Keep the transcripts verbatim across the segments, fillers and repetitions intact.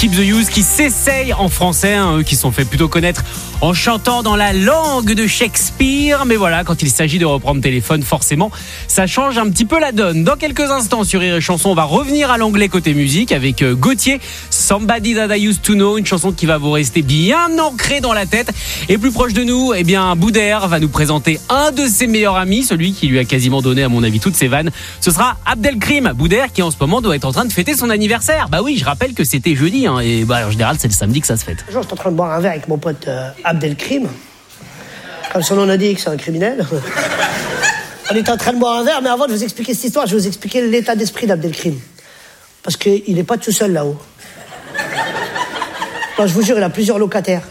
Keep the Youth qui s'essayent en français, hein, eux qui sont fait plutôt connaître en chantant dans la langue de Shakespeare. Mais voilà, quand il s'agit de reprendre téléphone, forcément, ça change un petit peu la donne. Dans quelques instants sur Rire et Chanson, on va revenir à l'anglais côté musique avec Gauthier, Somebody That I Used to Know, une chanson qui va vous rester bien ancrée dans la tête. Et plus proche de nous, eh bien, Boudère va nous présenter un de ses meilleurs amis, celui qui lui a quasiment donné, à mon avis, toutes ses vannes. Ce sera Abdelkrim. Boudère qui en ce moment doit être en train de fêter son anniversaire. Bah oui, je rappelle que c'était jeudi, hein, et bah, en général, c'est le samedi que ça se fête. Un jour, j'étais en train de boire un verre avec mon pote euh, Abdelkrim. Comme son nom l'indique, c'est un criminel. On était en train de boire un verre, mais avant de vous expliquer cette histoire, je vais vous expliquer l'état d'esprit d'Abdelkrim. Parce qu'il n'est pas tout seul là-haut. Non, je vous jure, il a plusieurs locataires.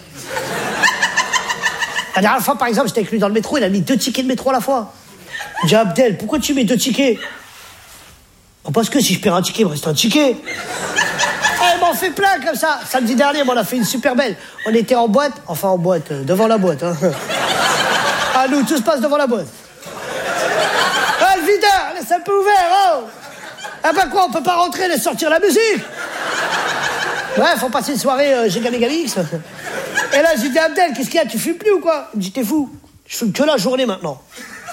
La dernière fois, par exemple, j'étais avec lui dans le métro, il a mis deux tickets de métro à la fois. J'ai dit, Abdel, pourquoi tu mets deux tickets? Oh, parce que si je perds un ticket, il me reste un ticket. Ah, il m'en fait plein comme ça. Samedi dernier, on a fait une super belle. On était en boîte, enfin en boîte, euh, devant la boîte. Hein. Ah, nous, tout se passe devant la boîte. Ah, le videur, laisse un peu ouvert, oh. Ah bah quoi, on peut pas rentrer, laisse sortir la musique. Bref, on passait une soirée euh, Giga Megamix. Et là, j'ai dit, Abdel, qu'est-ce qu'il y a? Tu fumes plus ou quoi? Il me dit, t'es fou. Je fume que la journée maintenant.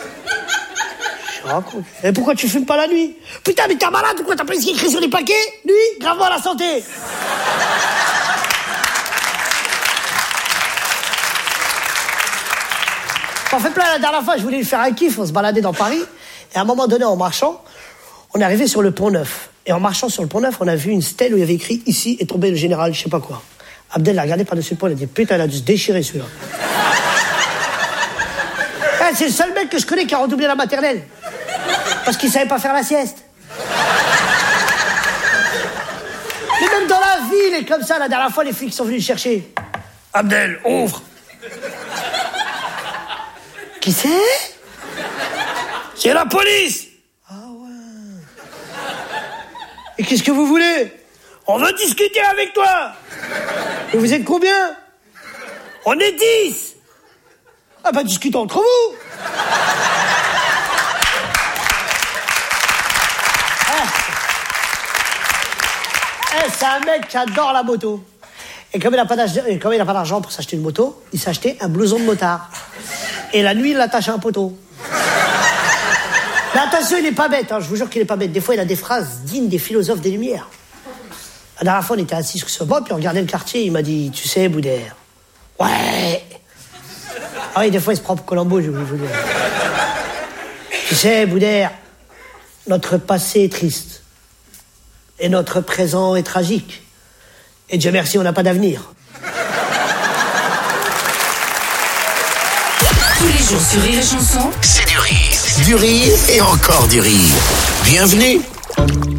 Je raconte. Et pourquoi tu fumes pas la nuit? Putain, mais t'es malade ou quoi? T'as pas ce qui est écrit sur les paquets? Nuit, gravement à la santé. En fait, plein, la dernière fois, je voulais lui faire un kiff. On se baladait dans Paris. Et à un moment donné, en marchant, on est arrivé sur le Pont Neuf. Et en marchant sur le Pont Neuf, on a vu une stèle où il y avait écrit « Ici est tombé le général, je sais pas quoi ». Abdel l'a regardé par-dessus le pont, il a dit « Putain, il a dû se déchirer celui-là ». Eh, c'est le seul mec que je connais qui a redoublé la maternelle. Parce qu'il savait pas faire la sieste. Mais même dans la ville, et comme ça, la dernière fois, les flics sont venus le chercher. « Abdel, ouvre !» Qui c'est? C'est la police. Ah ouais. Et qu'est-ce que vous voulez? On veut discuter avec toi. Et vous êtes combien? On est dix. Ah bah discutons entre vous. Eh, eh, c'est un mec qui adore la moto. Et comme il n'a pas d'argent pour s'acheter une moto, il s'est acheté un blouson de motard. Et la nuit, il l'attache à un poteau. Mais attention, il n'est pas bête, hein, je vous jure qu'il n'est pas bête. Des fois, il a des phrases dignes des philosophes des Lumières. La dernière fois, on était assis sur ce banc, puis on regardait le quartier, il m'a dit, tu sais, Boudère. Ouais. Ah oui, des fois, il se prend pour Colombo, je vous dire. Tu sais, Boudère, notre passé est triste. Et notre présent est tragique. Et Dieu merci, on n'a pas d'avenir. Tous les jours sur Rire et Chanson, c'est du rire. Du rire et encore du rire. Bienvenue.